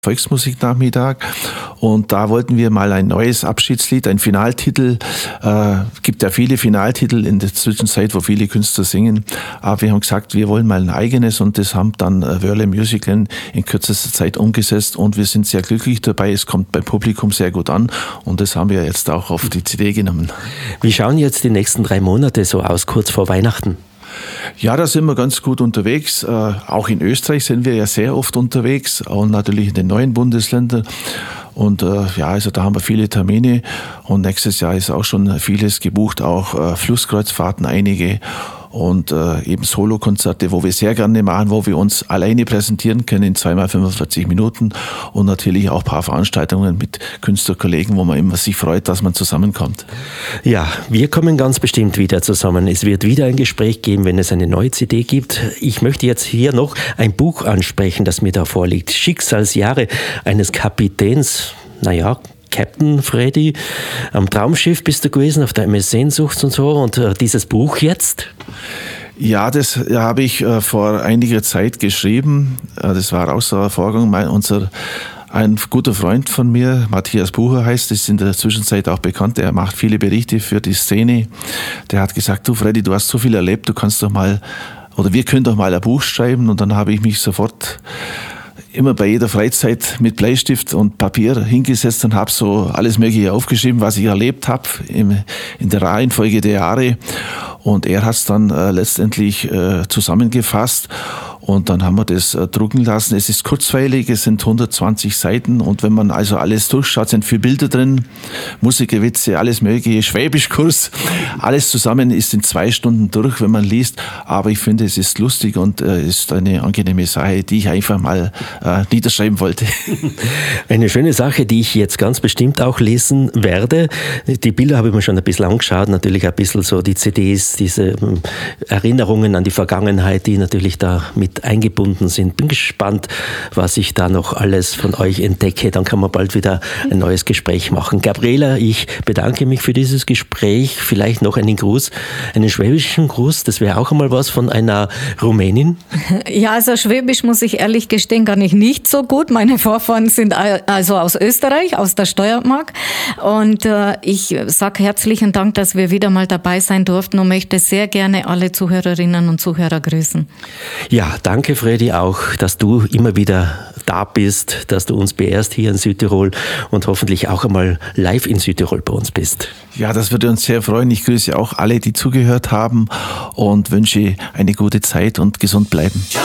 Volksmusiknachmittag und da wollten wir mal ein neues Abschiedslied, ein Finaltitel, gibt ja viele Finaltitel in der Zwischenzeit, wo viele Künstler singen, aber wir haben gesagt, wir wollen mal ein eigenes und das haben dann Wörle Musical in kürzester Zeit umgesetzt und wir sind sehr glücklich dabei, es kommt beim Publikum sehr gut an und das haben wir jetzt auch auf die CD genommen. Wie schauen jetzt die nächsten 3 Monate so aus, kurz vor Weihnachten? Ja, da sind wir ganz gut unterwegs. Auch in Österreich sind wir ja sehr oft unterwegs und natürlich in den neuen Bundesländern. Und also da haben wir viele Termine und nächstes Jahr ist auch schon vieles gebucht, auch Flusskreuzfahrten einige und eben Solokonzerte, wo wir sehr gerne machen, wo wir uns alleine präsentieren können in 2x45 Minuten und natürlich auch ein paar Veranstaltungen mit Künstlerkollegen, wo man immer sich freut, dass man zusammenkommt. Ja, wir kommen ganz bestimmt wieder zusammen. Es wird wieder ein Gespräch geben, wenn es eine neue CD gibt. Ich möchte jetzt hier noch ein Buch ansprechen, das mir da vorliegt. Schicksalsjahre eines Kapitäns, Captain Freddy, am Traumschiff bist du gewesen, auf der MS Sehnsucht und so. Und dieses Buch jetzt? Ja, das habe ich vor einiger Zeit geschrieben. Das war auch so ein Vorgang. Ein guter Freund von mir, Matthias Bucher heißt, ist in der Zwischenzeit auch bekannt. Er macht viele Berichte für die Szene. Der hat gesagt, du Freddy, du hast so viel erlebt, du kannst doch mal, oder wir können doch mal ein Buch schreiben. Und dann habe ich mich sofort immer bei jeder Freizeit mit Bleistift und Papier hingesetzt und habe so alles Mögliche aufgeschrieben, was ich erlebt habe in der Reihenfolge der Jahre. Und er hat es dann letztendlich zusammengefasst und dann haben wir das drucken lassen. Es ist kurzweilig, es sind 120 Seiten und wenn man also alles durchschaut, sind 4 Bilder drin, Musikerwitze, alles mögliche, Schwäbischkurs, alles zusammen ist in 2 Stunden durch, wenn man liest. Aber ich finde, es ist lustig und ist eine angenehme Sache, die ich einfach mal niederschreiben wollte. Eine schöne Sache, die ich jetzt ganz bestimmt auch lesen werde. Die Bilder habe ich mir schon ein bisschen angeschaut, natürlich ein bisschen so die CDs, diese Erinnerungen an die Vergangenheit, die natürlich da mit eingebunden sind. Bin gespannt, was ich da noch alles von euch entdecke. Dann kann man bald wieder ein neues Gespräch machen. Gabriela, ich bedanke mich für dieses Gespräch. Vielleicht noch einen Gruß, einen schwäbischen Gruß. Das wäre auch einmal was von einer Rumänin. Ja, also Schwäbisch muss ich ehrlich gestehen, kann ich nicht so gut. Meine Vorfahren sind also aus Österreich, aus der Steiermark. Und ich sage herzlichen Dank, dass wir wieder mal dabei sein durften und möchte sehr gerne alle Zuhörerinnen und Zuhörer grüßen. Ja, danke Freddy auch, dass du immer wieder da bist, dass du uns beehrst hier in Südtirol und hoffentlich auch einmal live in Südtirol bei uns bist. Ja, das würde uns sehr freuen. Ich grüße auch alle, die zugehört haben und wünsche eine gute Zeit und gesund bleiben.